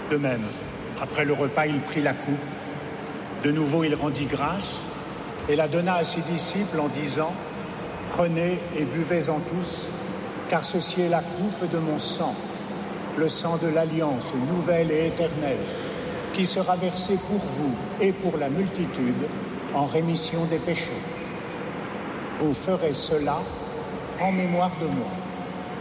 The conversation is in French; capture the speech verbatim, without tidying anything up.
De même, après le repas, il prit la coupe. De nouveau, il rendit grâce et la donna à ses disciples en disant « Prenez et buvez-en tous, car ceci est la coupe de mon sang, le sang de l'alliance nouvelle et éternelle, qui sera versé pour vous et pour la multitude en rémission des péchés. Vous ferez cela en mémoire de moi. »